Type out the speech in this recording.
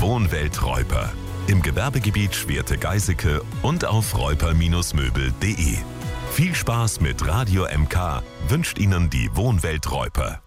Wohnwelt Reuper. Im Gewerbegebiet Schwerte-Geiseke und auf reuper-möbel.de. Viel Spaß mit Radio MK wünscht Ihnen die Wohnwelt Reuper.